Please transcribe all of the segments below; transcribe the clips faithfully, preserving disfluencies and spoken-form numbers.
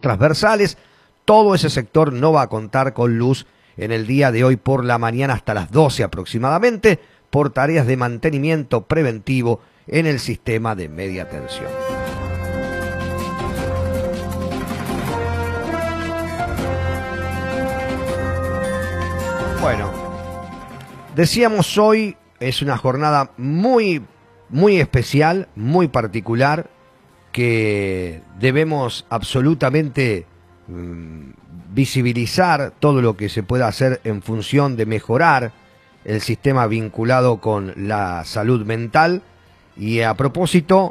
transversales. Todo ese sector no va a contar con luz en el día de hoy por la mañana hasta las doce aproximadamente, por tareas de mantenimiento preventivo en el sistema de media tensión. Bueno, decíamos hoy es una jornada muy, muy especial, muy particular, que debemos absolutamente mmm, visibilizar todo lo que se pueda hacer en función de mejorar el sistema vinculado con la salud mental. Y a propósito,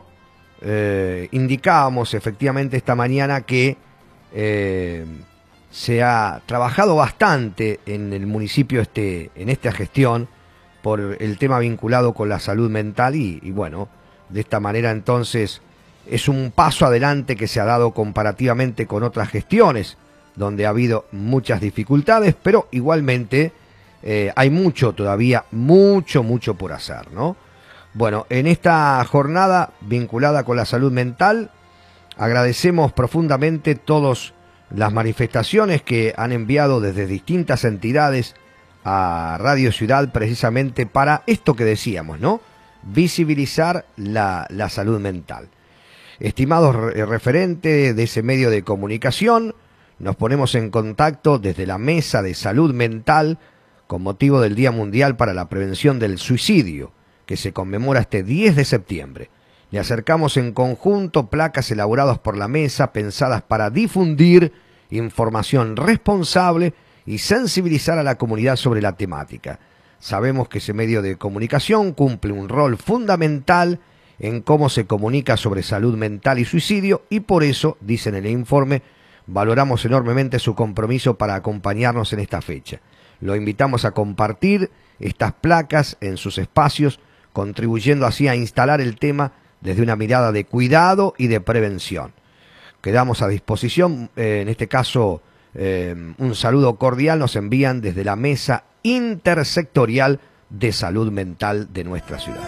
eh, indicábamos efectivamente esta mañana que eh, se ha trabajado bastante en el municipio este, en esta gestión por el tema vinculado con la salud mental y, y bueno, de esta manera entonces es un paso adelante que se ha dado comparativamente con otras gestiones donde ha habido muchas dificultades, pero igualmente eh, hay mucho todavía, mucho, mucho por hacer, ¿no? Bueno, en esta jornada vinculada con la salud mental, agradecemos profundamente todas las manifestaciones que han enviado desde distintas entidades a Radio Ciudad precisamente para esto que decíamos, ¿no? Visibilizar la, la salud mental. Estimados re referentes de ese medio de comunicación, nos ponemos en contacto desde la Mesa de Salud Mental con motivo del Día Mundial para la Prevención del Suicidio, que se conmemora este diez de septiembre. Le acercamos en conjunto placas elaboradas por la mesa pensadas para difundir información responsable y sensibilizar a la comunidad sobre la temática. Sabemos que ese medio de comunicación cumple un rol fundamental en cómo se comunica sobre salud mental y suicidio y por eso, dicen en el informe, valoramos enormemente su compromiso para acompañarnos en esta fecha. Lo invitamos a compartir estas placas en sus espacios, contribuyendo así a instalar el tema desde una mirada de cuidado y de prevención. Quedamos a disposición, eh, en este caso, eh, un saludo cordial nos envían desde la Mesa Intersectorial de Salud Mental de nuestra ciudad.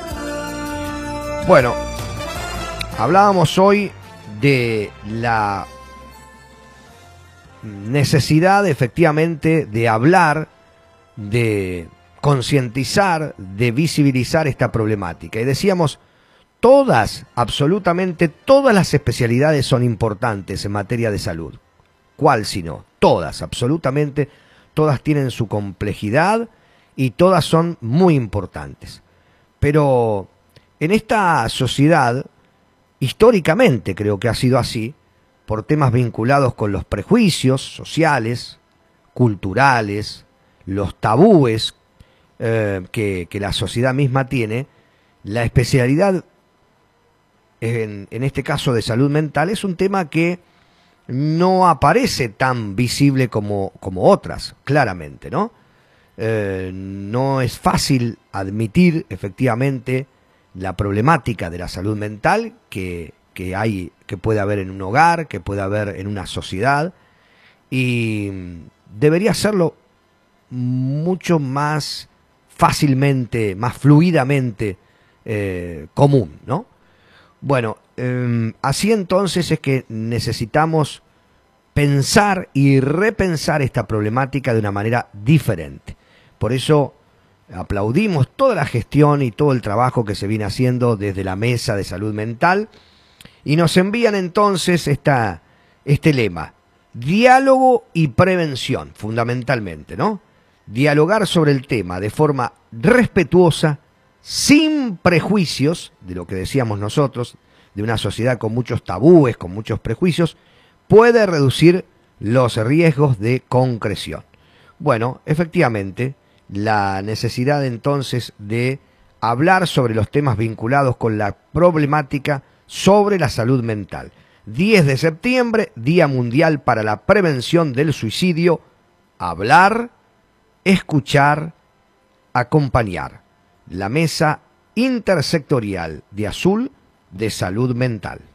Bueno, hablábamos hoy de la necesidad efectivamente de hablar, de concientizar, de visibilizar esta problemática. Y decíamos, todas, absolutamente todas las especialidades son importantes en materia de salud. ¿Cuál si no? Todas, absolutamente, todas tienen su complejidad y todas son muy importantes. Pero en esta sociedad, históricamente creo que ha sido así, por temas vinculados con los prejuicios sociales, culturales, los tabúes eh, que, que la sociedad misma tiene, la especialidad, en, en este caso de salud mental, es un tema que no aparece tan visible como, como otras, claramente, ¿no? Eh, no es fácil admitir efectivamente la problemática de la salud mental que, que hay, que puede haber en un hogar, que puede haber en una sociedad, y debería serlo mucho más fácilmente, más fluidamente eh, común, ¿no? Bueno, eh, así entonces es que necesitamos pensar y repensar esta problemática de una manera diferente. Por eso aplaudimos toda la gestión y todo el trabajo que se viene haciendo desde la Mesa de Salud Mental y nos envían entonces esta, este lema: diálogo y prevención, fundamentalmente, ¿no? Dialogar sobre el tema de forma respetuosa, sin prejuicios, de lo que decíamos nosotros, de una sociedad con muchos tabúes, con muchos prejuicios, puede reducir los riesgos de concreción. Bueno, efectivamente, la necesidad entonces de hablar sobre los temas vinculados con la problemática sobre la salud mental. diez de septiembre, Día Mundial para la Prevención del Suicidio. Hablar, escuchar, acompañar. La Mesa Intersectorial de Azul de Salud Mental.